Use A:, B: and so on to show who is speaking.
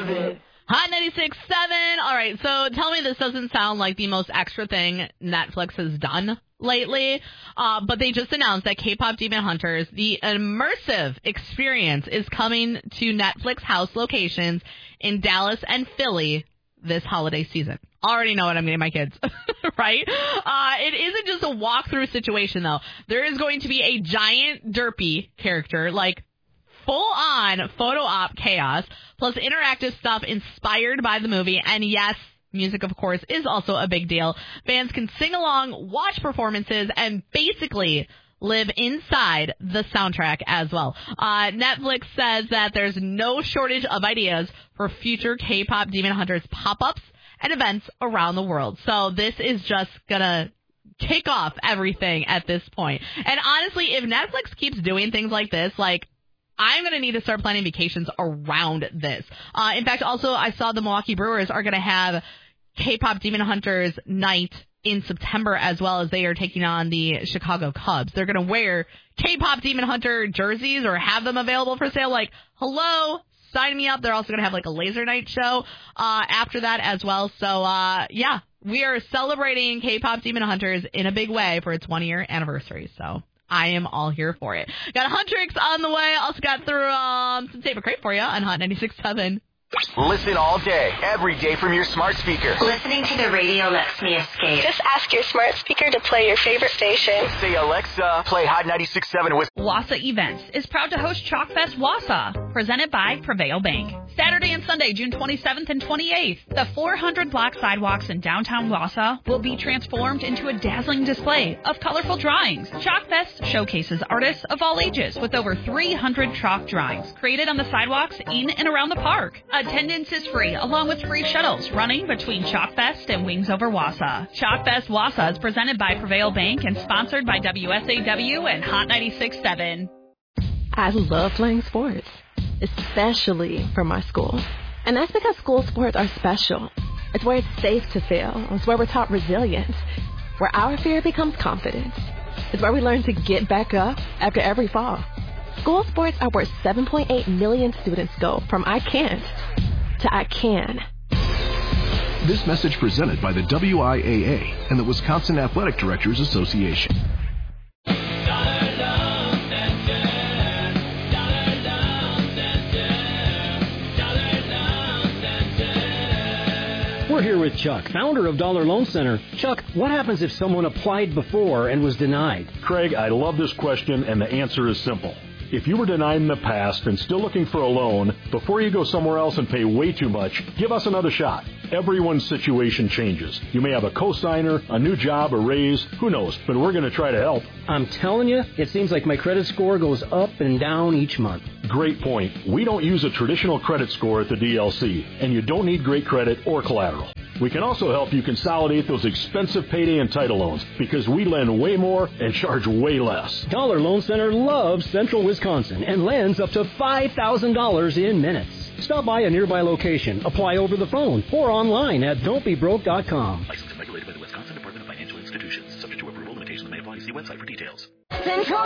A: of it.
B: Hot 96.7. All right, so tell me this doesn't sound like the most extra thing Netflix has done lately, but they just announced that K-Pop Demon Hunters, the immersive experience, is coming to Netflix house locations in Dallas and Philly this holiday season. Already know what I'm getting my kids, right? It isn't just a walkthrough situation, though. There is going to be a giant derpy character, like full-on photo op chaos, plus interactive stuff inspired by the movie. And yes, music, of course, is also a big deal. Fans can sing along, watch performances, and basically live inside the soundtrack as well. Netflix says that there's no shortage of ideas for future K-Pop Demon Hunters pop-ups and events around the world. So this is just going to kick off everything at this point. And honestly, if Netflix keeps doing things like this, like, I'm going to need to start planning vacations around this. In fact, also, I saw the Milwaukee Brewers are going to have K-Pop Demon Hunters night in September, as well as they are taking on the Chicago Cubs. They're going to wear K-Pop Demon Hunter jerseys or have them available for sale. Like, hello, sign me up. They're also going to have like a laser night show after that as well. So, yeah, we are celebrating K-Pop Demon Hunters in a big way for its 1-year anniversary. So I am all here for it. Got Huntrix on the way. Also got through some Tape Crate for you on Hot 96.7.
C: Listen all day, every day from your smart speaker.
D: Listening to the radio lets me escape.
E: Just ask your smart speaker to play your favorite station.
C: Say, Alexa, play Hot 96.7 with...
F: Wassa Events is proud to host Chalkfest Wassa, presented by Prevail Bank. Saturday and Sunday, June 27th and 28th, the 400-block sidewalks in downtown Wassa will be transformed into a dazzling display of colorful drawings. Chalkfest showcases artists of all ages with over 300 chalk drawings created on the sidewalks in and around the park. Attendance is free, along with free shuttles running between Chalkfest and Wings Over Wassa. Chalkfest Wassa is presented by Prevail Bank and sponsored by WSAW and Hot 96.7.
G: I love playing sports, especially for my school. And that's because school sports are special. It's where it's safe to fail. It's where we're taught resilience, where our fear becomes confidence. It's where we learn to get back up after every fall. School sports are where 7.8 million students go from I can't to I can.
H: This message presented by the WIAA and the Wisconsin Athletic Directors Association.
I: We're here with Chuck, founder of Dollar Loan Center. Chuck, what happens if someone applied before and was denied?
J: Craig, I love this question, and the answer is simple. If you were denied in the past and still looking for a loan, before you go somewhere else and pay way too much, give us another shot. Everyone's situation changes. You may have a cosigner, a new job, a raise, who knows, but we're going to try to help.
I: I'm telling you, it seems like my credit score goes up and down each month.
J: Great point. We don't use a traditional credit score at the DLC, and you don't need great credit or collateral. We can also help you consolidate those expensive payday and title loans because we lend way more and charge way less.
I: Dollar Loan Center loves Central Wisconsin and lends up to $5,000 in minutes. Stop by a nearby location, apply over the phone, or online at don'tbebroke.com.
K: Licensed and regulated by the Wisconsin Department of Financial Institutions. Subject to approval, limitations may apply. See website for details.
D: Central